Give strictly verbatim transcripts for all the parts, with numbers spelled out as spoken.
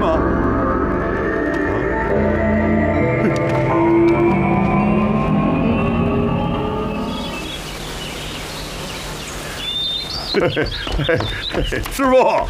吗？师傅，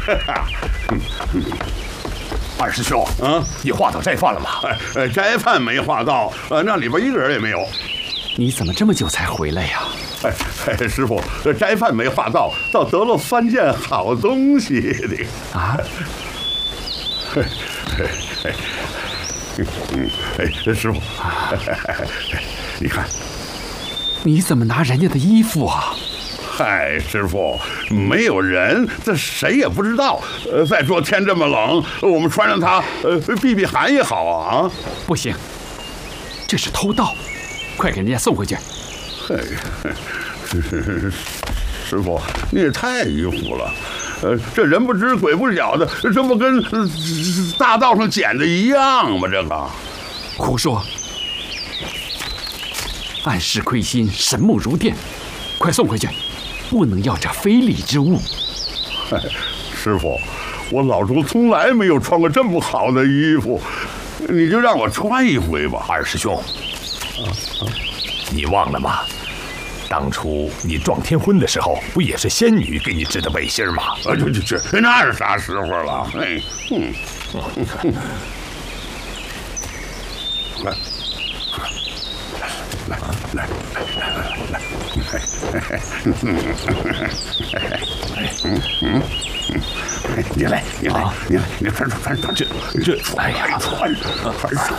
二师兄， 啊， 你画到斋饭了吗？ 呃，斋饭没画到，呃，那里边一个人也没有。 你怎么这么久才回来呀？ 哎哎，师傅，斋饭没画到，倒得了三件好东西的啊！ 哎哎嗯，哎，师傅，你看， 你怎么拿人家的衣服啊？ 嗨，师傅，没有人，这谁也不知道。呃，再说天这么冷，我们穿上它，呃，避避寒也好啊。 不行，这是偷盗，快给人家送回去。 嘿，师傅，你也太迂腐了。呃，这人不知鬼不觉的，这不跟、呃、大道上捡的一样吗？这个， 胡说！暗室亏心，神目如电，快送回去，不能要这非礼之物。 师傅，我老朱从来没有穿过这么好的衣服，你就让我穿一回吧。 二师兄，啊啊、你忘了吗？当初你撞天婚的时候，不也是仙女给你织的背心吗？ 啊，这这这，那是啥时候了？哎，嗯，来，来来来来来，嗯嗯嗯，你来，你来，你来，你穿穿穿穿，这这，哎呀，穿穿穿。